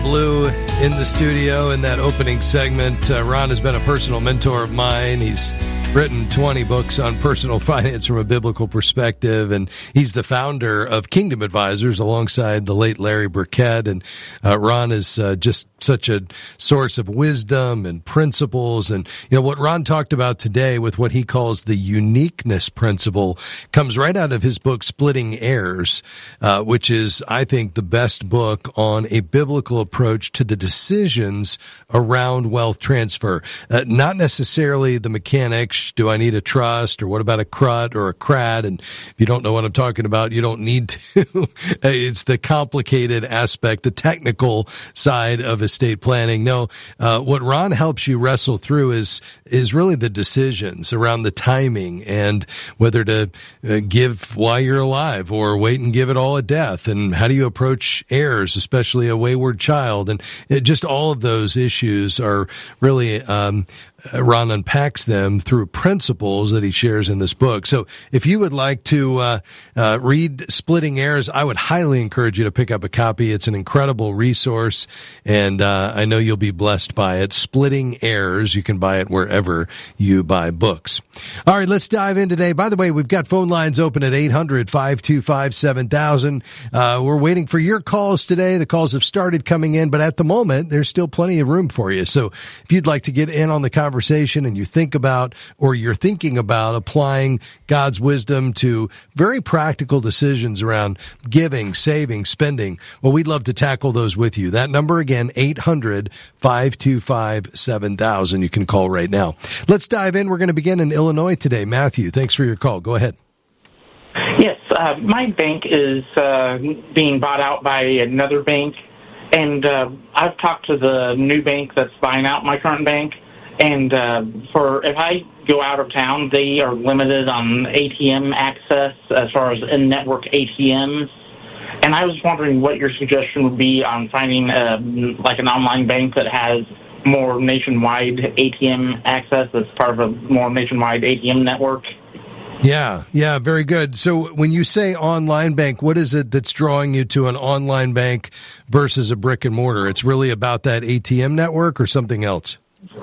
Blue in the studio in that opening segment. Ron has been a personal mentor of mine. He's written 20 books on personal finance from a biblical perspective, and he's the founder of Kingdom Advisors alongside the late Larry Burkett. And Ron is just such a source of wisdom and principles. And you know what Ron talked about today with what he calls the uniqueness principle comes right out of his book Splitting Heirs, which is, I think, the best book on a biblical approach to the decisions around wealth transfer. Not necessarily the mechanics. Do I need a trust, or what about a CRUT or a CRAD? And if you don't know what I'm talking about, you don't need to. It's the complicated aspect, the technical side of estate planning. No, what Ron helps you wrestle through is really the decisions around the timing and whether to give while you're alive or wait and give it all at death. And how do you approach heirs, especially a wayward child? And just all of those issues are really, Ron unpacks them through principles that he shares in this book. So if you would like to read Splitting Heirs, I would highly encourage you to pick up a copy. It's an incredible resource, and I know you'll be blessed by it. Splitting Heirs, you can buy it wherever you buy books. All right, let's dive in today. By the way, we've got phone lines open at 800-525-7000. We're waiting for your calls today. The calls have started coming in, but at the moment, there's still plenty of room for you. So if you'd like to get in on the conversation and you think about, or you're thinking about applying God's wisdom to very practical decisions around giving, saving, spending, well, we'd love to tackle those with you. That number again, 800-525-7000. You can call right now. Let's dive in. We're going to begin in Illinois today. Matthew, thanks for your call. Go ahead. Yes, my bank is being bought out by another bank, and I've talked to the new bank that's buying out my current bank. And if I go out of town, they are limited on ATM access as far as in-network ATMs. And I was wondering what your suggestion would be on finding like an online bank that has more nationwide ATM access, that's part of a more nationwide ATM network. Yeah, very good. So when you say online bank, what is it that's drawing you to an online bank versus a brick and mortar? It's really about that ATM network or something else?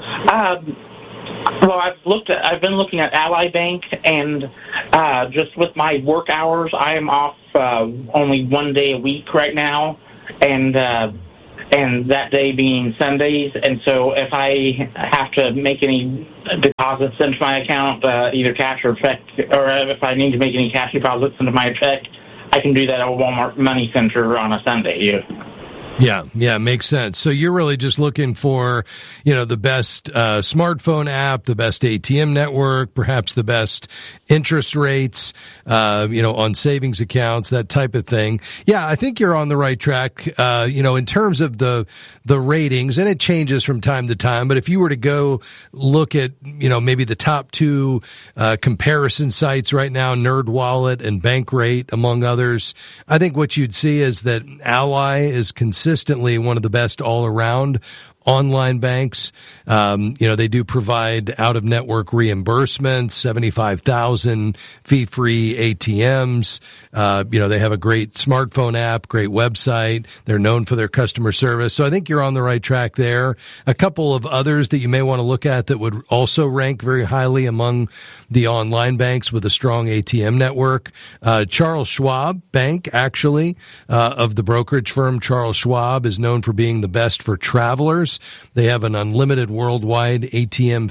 Well, I've been looking at Ally Bank, and just with my work hours, I am off only one day a week right now, and that day being Sundays. And so if I have to make any deposits into my account, either cash or check, or if I need to make any cash deposits into my check, I can do that at Walmart Money Center on a Sunday. Yeah, makes sense. So you're really just looking for, the best smartphone app, the best ATM network, perhaps the best interest rates, on savings accounts, that type of thing. Yeah, I think you're on the right track, in terms of the ratings, and it changes from time to time. But if you were to go look at, maybe the top two comparison sites right now, NerdWallet and Bankrate, among others, I think what you'd see is that Ally is consistently one of the best all-around online banks. They do provide out-of-network reimbursements, 75,000 fee-free ATMs. They have a great smartphone app, great website. They're known for their customer service. So I think you're on the right track there. A couple of others that you may want to look at that would also rank very highly among the online banks with a strong ATM network. Charles Schwab Bank, actually, of the brokerage firm Charles Schwab, is known for being the best for travelers. They have an unlimited worldwide ATM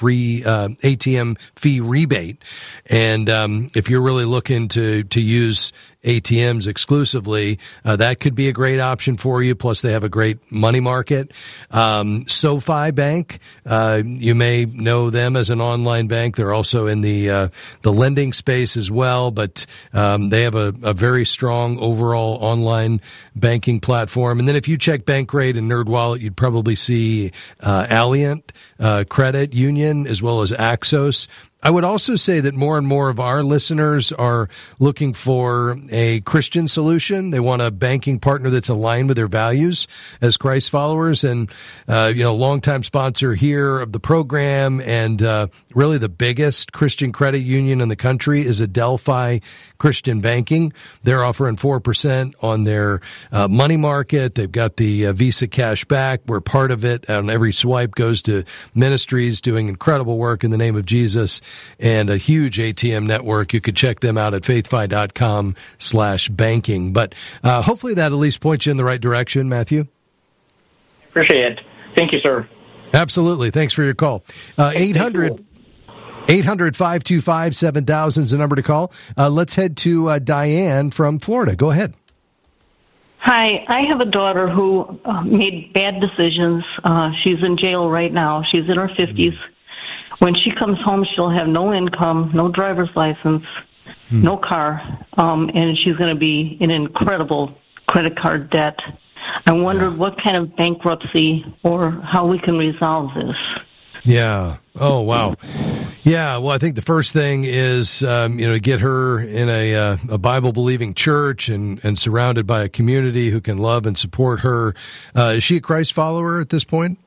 fee rebate. And if you're really looking to use ATMs exclusively, that could be a great option for you. Plus, they have a great money market. SoFi Bank, you may know them as an online bank. They're also in the lending space as well, but they have a very strong overall online banking platform. And then if you check Bankrate and NerdWallet, you'd probably see Alliant Credit Union as well as Axos. I would also say that more and more of our listeners are looking for a Christian solution. They want a banking partner that's aligned with their values as Christ followers. And, longtime sponsor here of the program and really the biggest Christian credit union in the country is Adelphi Christian Banking. They're offering 4% on their money market. They've got the Visa cash back, where part of it on every swipe goes to ministries doing incredible work in the name of Jesus, and a huge ATM network. You could check them out at faithfi.com/banking. But hopefully that at least points you in the right direction, Matthew. Appreciate it. Thank you, sir. Absolutely. Thanks for your call. 800-525-7000 is the number to call. Let's head to Diane from Florida. Go ahead. Hi, I have a daughter who made bad decisions. She's in jail right now. She's in her 50s. When she comes home, she'll have no income, no driver's license, no car, and she's going to be in incredible credit card debt. I wondered what kind of bankruptcy or how we can resolve this. Yeah. Oh, wow. Yeah. Well, I think the first thing is, to get her in a Bible-believing church and surrounded by a community who can love and support her. Is she a Christ follower at this point?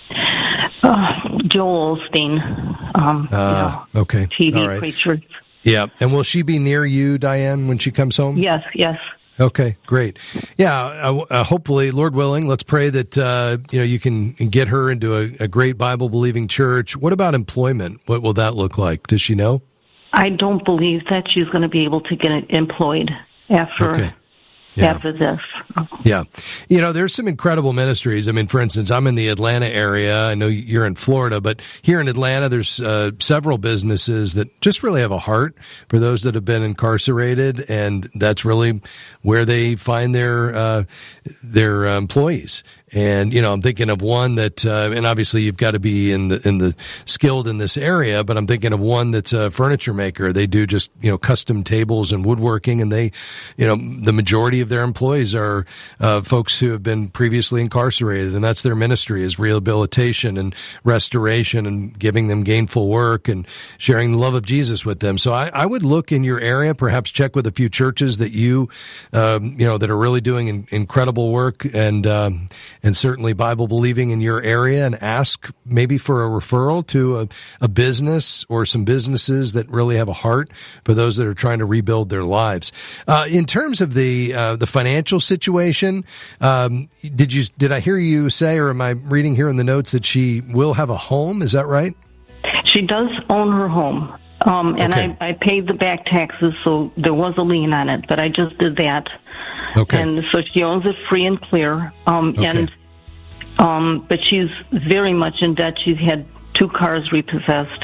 Joel Osteen, okay. TV right. preacher. Yeah. And will she be near you, Diane, when she comes home? Yes. Okay, great. Yeah, hopefully, Lord willing, let's pray that, you can get her into a great Bible-believing church. What about employment? What will that look like? Does she know? I don't believe that she's going to be able to get employed after this. Yeah. There's some incredible ministries. I mean, for instance, I'm in the Atlanta area. I know you're in Florida, but here in Atlanta, there's several businesses that just really have a heart for those that have been incarcerated, and that's really where they find their employees. And, I'm thinking of one that, and obviously you've got to be in the skilled in this area, but I'm thinking of one that's a furniture maker. They do just, custom tables and woodworking, and they, the majority of their employees are, folks who have been previously incarcerated, and that's their ministry, is rehabilitation and restoration and giving them gainful work and sharing the love of Jesus with them. So I would look in your area, perhaps check with a few churches that that are really doing incredible work and certainly Bible believing in your area, and ask maybe for a referral to a business or some businesses that really have a heart for those that are trying to rebuild their lives. In terms of the financial situation, did I hear you say, or am I reading here in the notes, that she will have a home? Is that right? She does own her home. And okay. I paid the back taxes, so there was a lien on it, but I just did that. Okay. And so she owns it free and clear. Okay. But she's very much in debt. She's had 2 cars repossessed.